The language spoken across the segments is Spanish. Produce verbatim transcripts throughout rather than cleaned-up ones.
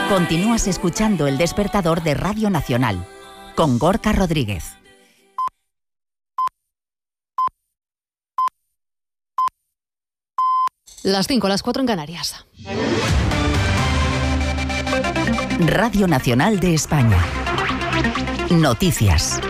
Continúas escuchando El Despertador de Radio Nacional, con Gorka Rodríguez. Las cinco, las cuatro en Canarias. Radio Nacional de España. Noticias.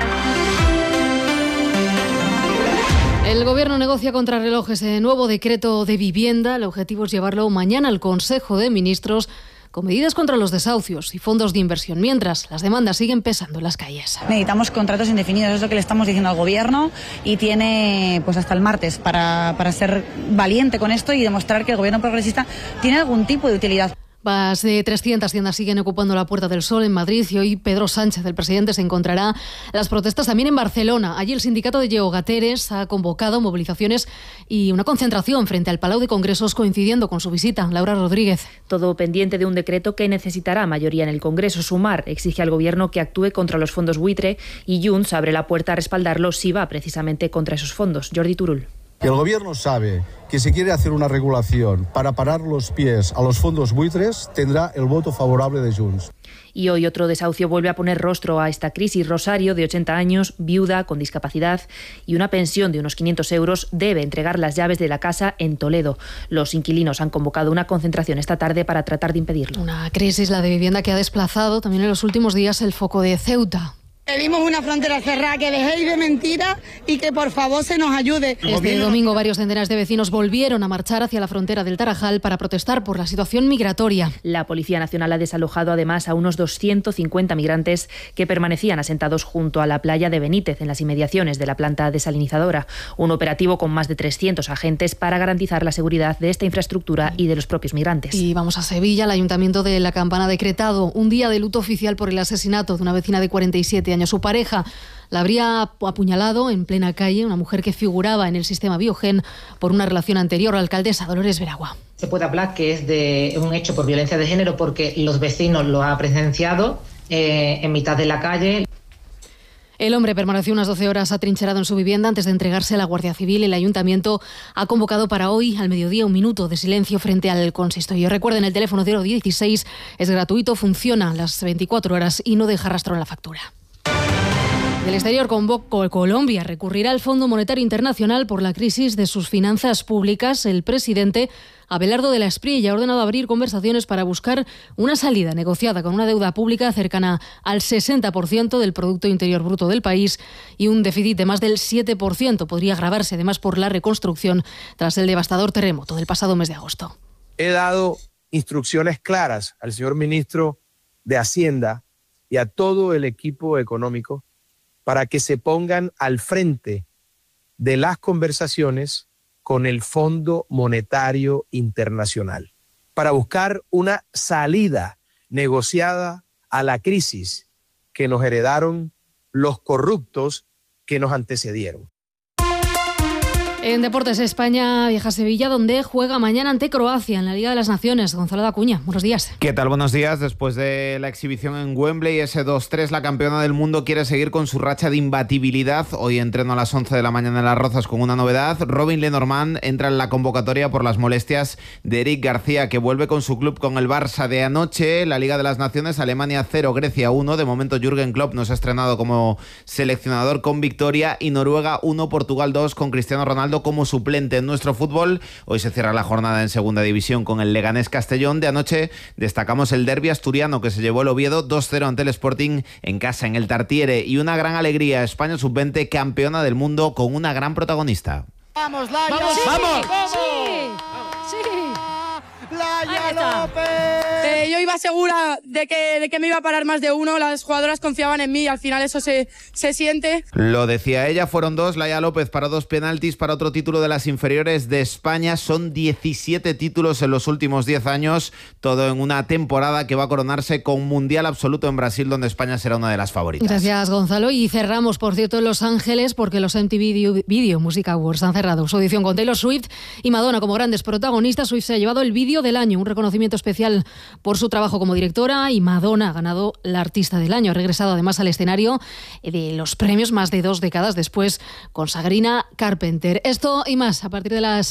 El Gobierno negocia contrarreloj ese nuevo decreto de vivienda. El objetivo es llevarlo mañana al Consejo de Ministros con medidas contra los desahucios y fondos de inversión, mientras las demandas siguen pesando en las calles. Necesitamos contratos indefinidos, es lo que le estamos diciendo al Gobierno, y tiene pues hasta el martes para, para ser valiente con esto y demostrar que el Gobierno progresista tiene algún tipo de utilidad. Más de trescientas tiendas siguen ocupando la Puerta del Sol en Madrid y hoy Pedro Sánchez, el presidente, se encontrará las protestas también en Barcelona. Allí el sindicato de Lleogateres ha convocado movilizaciones y una concentración frente al Palau de Congresos coincidiendo con su visita. Laura Rodríguez. Todo pendiente de un decreto que necesitará mayoría en el Congreso. Sumar exige al Gobierno que actúe contra los fondos buitre y Junts abre la puerta a respaldarlo si va precisamente contra esos fondos. Jordi Turull. El Gobierno sabe que si quiere hacer una regulación para parar los pies a los fondos buitres, tendrá el voto favorable de Junts. Y hoy otro desahucio vuelve a poner rostro a esta crisis. Rosario, de ochenta años, viuda, con discapacidad y una pensión de unos quinientos euros, debe entregar las llaves de la casa en Toledo. Los inquilinos han convocado una concentración esta tarde para tratar de impedirlo. Una crisis, la de vivienda, que ha desplazado también en los últimos días el foco de Ceuta. Pedimos una frontera cerrada, que dejéis de mentiras y que por favor se nos ayude. Este domingo varios centenares de vecinos volvieron a marchar hacia la frontera del Tarajal para protestar por la situación migratoria. La Policía Nacional ha desalojado además a unos doscientos cincuenta migrantes que permanecían asentados junto a la playa de Benítez, en las inmediaciones de la planta desalinizadora. Un operativo con más de trescientos agentes para garantizar la seguridad de esta infraestructura y de los propios migrantes. Y vamos a Sevilla. El Ayuntamiento de La Campana ha decretado un día de luto oficial por el asesinato de una vecina de cuarenta y siete años. Su pareja la habría apuñalado en plena calle, una mujer que figuraba en el sistema Biogen por una relación anterior. La alcaldesa Dolores Veragua. Se puede hablar que es de un hecho por violencia de género porque los vecinos lo han presenciado eh, en mitad de la calle. El hombre permaneció unas doce horas atrincherado en su vivienda antes de entregarse a la Guardia Civil. El Ayuntamiento ha convocado para hoy, al mediodía, un minuto de silencio frente al consistorio. Recuerden, el teléfono cero dieciséis es gratuito, funciona las veinticuatro horas y no deja rastro en la factura. Del exterior, convocó Colombia recurrirá al Fondo Monetario Internacional por la crisis de sus finanzas públicas. El presidente Abelardo de la Espriella ha ordenado abrir conversaciones para buscar una salida negociada con una deuda pública cercana al sesenta por ciento del Producto Interior Bruto del país y un déficit de más del siete por ciento. Podría agravarse además por la reconstrucción tras el devastador terremoto del pasado mes de agosto. He dado instrucciones claras al señor ministro de Hacienda y a todo el equipo económico para que se pongan al frente de las conversaciones con el Fondo Monetario Internacional para buscar una salida negociada a la crisis que nos heredaron los corruptos que nos antecedieron. En Deportes, España viaja a Sevilla, donde juega mañana ante Croacia en la Liga de las Naciones. Gonzalo Dacuña, buenos días. ¿Qué tal? Buenos días. Después de la exhibición en Wembley, ese dos tres, la campeona del mundo quiere seguir con su racha de imbatibilidad. Hoy entreno a las once de la mañana en Las Rozas con una novedad. Robin Lenormand entra en la convocatoria por las molestias de Eric García, que vuelve con su club con el Barça de anoche. La Liga de las Naciones, Alemania cero, Grecia uno. De momento Jürgen Klopp nos ha estrenado como seleccionador con victoria. Y Noruega uno, Portugal dos, con Cristiano Ronaldo como suplente en nuestro fútbol. Hoy se cierra la jornada en segunda división con el Leganés Castellón. De anoche destacamos el derbi asturiano que se llevó el Oviedo dos cero ante el Sporting en casa en el Tartiere, y una gran alegría, España sub veinte campeona del mundo con una gran protagonista. ¡Vamos, Laia! ¡Vamos! ¡Sí! ¡Vamos! ¡Sí! ¡Sí! ¡Laia López! Eh, yo iba segura de que, de que me iba a parar más de uno. Las jugadoras confiaban en mí y al final eso se, se siente. Lo decía ella, fueron dos. Laia López para dos penaltis para otro título de las inferiores de España. Son diecisiete títulos en los últimos diez años, todo en una temporada que va a coronarse con Mundial Absoluto en Brasil, donde España será una de las favoritas. Gracias, Gonzalo. Y cerramos, por cierto, en Los Ángeles, porque los M T V Video, Video Music Awards han cerrado su edición con Taylor Swift y Madonna como grandes protagonistas. Swift se ha llevado el vídeo del año, un reconocimiento especial por su trabajo como directora, y Madonna ha ganado la artista del año. Ha regresado además al escenario de los premios más de dos décadas después con Sabrina Carpenter. Esto y más a partir de las